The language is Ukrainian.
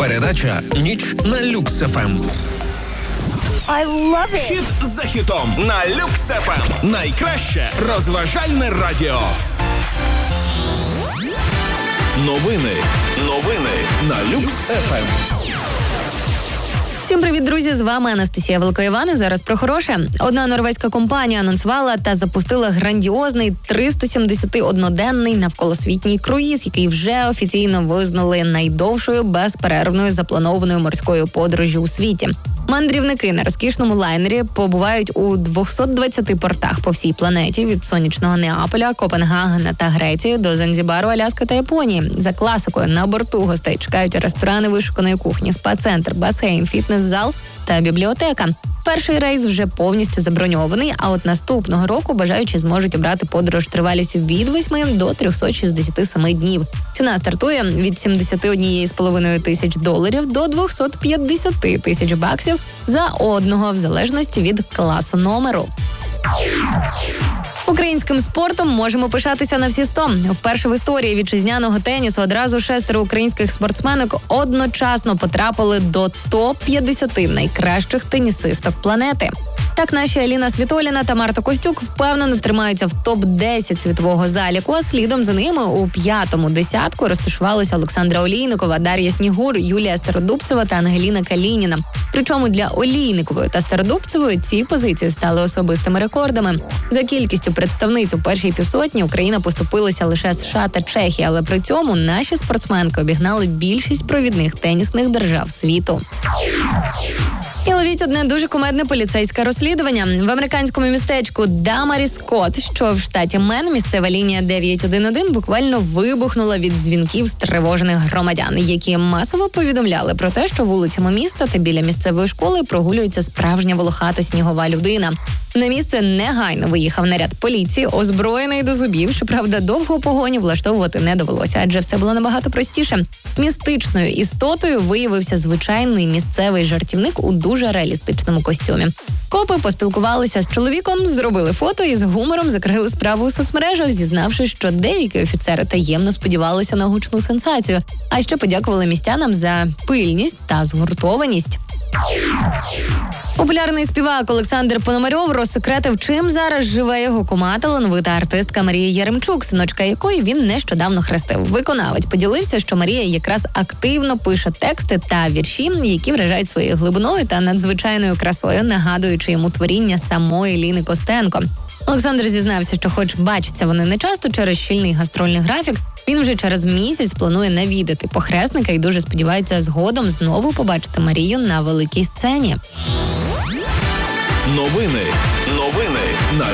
Передача «Ніч на Люкс ФМ». I love it. Хіт за хітом на Люкс ФМ. Найкраще розважальне радіо. Новини на Люкс ФМ. Всім привіт, друзі! З вами Анастасія Великоїван. Зараз про хороше. Одна норвезька компанія анонсувала та запустила грандіозний 371-денний навколосвітній круїз, який вже офіційно визнали найдовшою безперервною запланованою морською подорожжю у світі. Мандрівники на розкішному лайнері побувають у 220 портах по всій планеті, від сонячного Неаполя, Копенгагена та Греції до Занзібару, Аляски та Японії. За класикою на борту гостей чекають ресторани вишуканої кухні, спа-центр, басейн, фітнес-зал та бібліотека. Перший рейс вже повністю заброньований, а от наступного року бажаючі зможуть обрати подорож тривалістю від 8 до 367 днів. Ціна стартує від $71,5 тисяч до 250 тисяч баксів за одного, в залежності від класу номеру. Українським спортом можемо пишатися на всі 100. Вперше в історії вітчизняного тенісу одразу 6 українських спортсменок одночасно потрапили до топ-50 найкращих тенісисток планети. Так, наші Аліна Світоліна та Марта Костюк впевнено тримаються в топ-10 світового заліку, а слідом за ними у 5-му десятку розташувалися Олександра Олійникова, Дар'я Снігур, Юлія Стародубцева та Ангеліна Калініна. Причому для Олійникової та Стародубцевої ці позиції стали особистими рекордами. За кількістю представниць у першій півсотні Україна поступилася лише США та Чехія, але при цьому наші спортсменки обігнали більшість провідних тенісних держав світу. І ловіть одне дуже кумедне поліцейське розслідування. В американському містечку Дамарі-Скотт, що в штаті Мен, місцева лінія 911 буквально вибухнула від дзвінків стривожених громадян, які масово повідомляли про те, що вулицями міста та біля місцевої школи прогулюється справжня волохата снігова людина. На місце негайно виїхав наряд поліції, озброєний до зубів. Щоправда, довгу погоню влаштовувати не довелося, адже все було набагато простіше. Містичною істотою виявився звичайний місцевий жартівник у дуже реалістичному костюмі. Копи поспілкувалися з чоловіком, зробили фото і з гумором закрили справу у соцмережах, зізнавши, що деякі офіцери таємно сподівалися на гучну сенсацію, а ще подякували містянам за пильність та згуртованість. Популярний співак Олександр Пономарьов розсекретив, чим зараз живе його кума, талановита артистка Марія Яремчук, синочка якої він нещодавно хрестив. Виконавець поділився, що Марія якраз активно пише тексти та вірші, які вражають своєю глибиною та надзвичайною красою, нагадуючи йому творіння самої Ліни Костенко. Олександр зізнався, що хоч бачаться вони не часто через щільний гастрольний графік, він вже через місяць планує навідати похресника і дуже сподівається згодом знову побачити Марію на великій сцені. Новини на